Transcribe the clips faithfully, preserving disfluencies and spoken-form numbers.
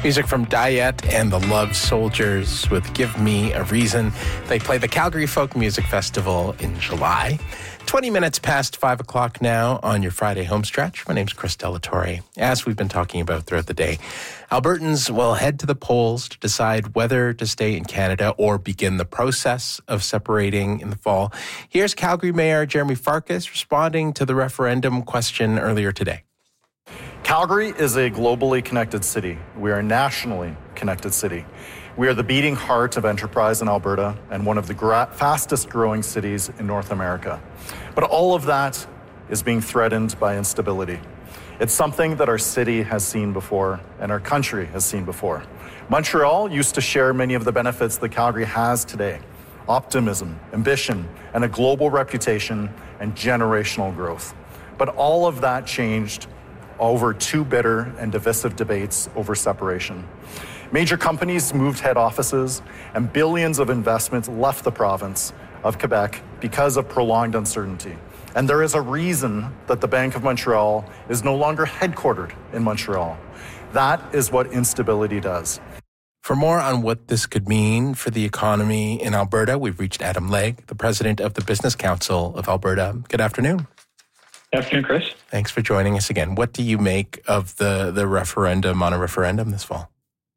Music from Diet and the Love Soldiers with Give Me a Reason. They play the Calgary Folk Music Festival in July. twenty minutes past five o'clock now on your Friday homestretch. My name's Chris Delatorre. As we've been talking about throughout the day, Albertans will head to the polls to decide whether to stay in Canada or begin the process of separating in the fall. Here's Calgary Mayor Jeremy Farkas responding to the referendum question earlier today. Calgary is a globally connected city. We are a nationally connected city. We are the beating heart of enterprise in Alberta and one of the gra- fastest growing cities in North America. But all of that is being threatened by instability. It's something that our city has seen before and our country has seen before. Montreal used to share many of the benefits that Calgary has today: optimism, ambition, and a global reputation and generational growth. But all of that changed over two bitter and divisive debates over separation. Major companies moved head offices, and billions of investments left the province of Quebec because of prolonged uncertainty. And there is a reason that the Bank of Montreal is no longer headquartered in Montreal. That is what instability does. For more on what this could mean for the economy in Alberta, we've reached Adam Legge, the president of the Business Council of Alberta. Good afternoon. Afternoon, Chris. Thanks for joining us again. What do you make of the, the referendum on a referendum this fall?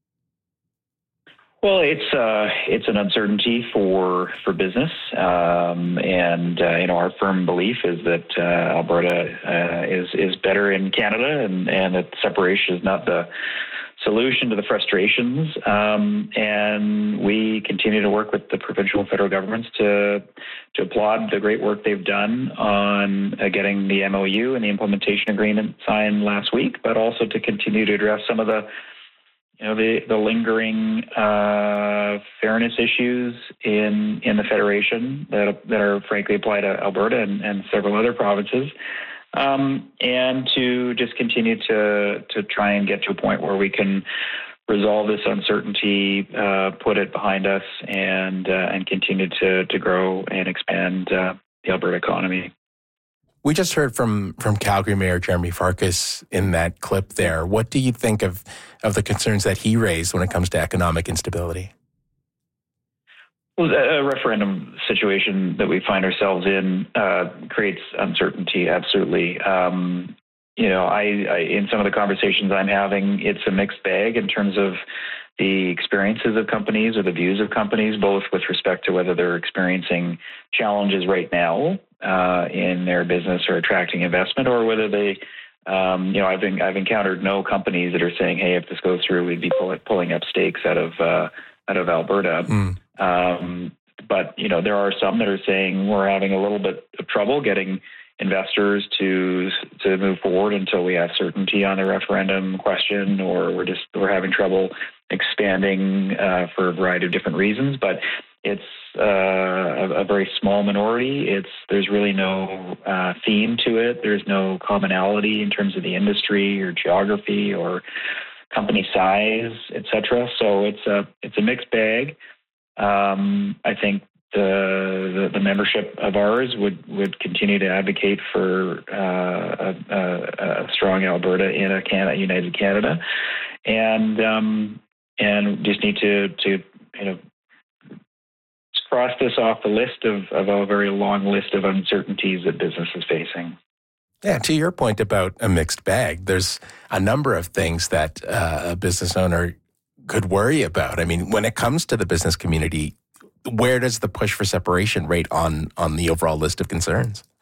Well, it's uh, it's an uncertainty for for business, um, and uh, you know our firm belief is that uh, Alberta uh, is is better in Canada, and and that separation is not the solution to the frustrations. Um, and we continue to work with the provincial and federal governments to to applaud the great work they've done on uh, getting the M O U and the implementation agreement signed last week, but also to continue to address some of the you know the the lingering uh, fairness issues in in the federation that that are frankly apply to Alberta and, and several other provinces. Um, and to just continue to to try and get to a point where we can resolve this uncertainty, uh, put it behind us, and uh, and continue to to grow and expand uh, the Alberta economy. We just heard from from Calgary Mayor Jeremy Farkas in that clip there. What do you think of of the concerns that he raised when it comes to economic instability? Well, a referendum situation that we find ourselves in uh, creates uncertainty, absolutely. Um, you know, I, I in some of the conversations I'm having, it's a mixed bag in terms of the experiences of companies or the views of companies, both with respect to whether they're experiencing challenges right now uh, in their business or attracting investment, or whether they, um, you know, I've been, I've encountered no companies that are saying, hey, if this goes through, we'd be pull, pulling up stakes out of uh, out of Alberta. Mm. Um, but, you know, there are some that are saying we're having a little bit of trouble getting investors to to move forward until we have certainty on the referendum question, or we're just we're having trouble expanding uh, for a variety of different reasons. But it's uh, a, a very small minority. It's there's really no uh, theme to it. There's no commonality in terms of the industry or geography or company size, et cetera. So it's a it's a mixed bag. Um, I think the, the the membership of ours would, would continue to advocate for uh, a, a strong Alberta in a Canada, United Canada, and um, and just need to to you know cross this off the list of, of a very long list of uncertainties that business is facing. Yeah, to your point about a mixed bag, there's a number of things that uh, a business owner could worry about. I mean, when it comes to the business community, where does the push for separation rate on on the overall list of concerns?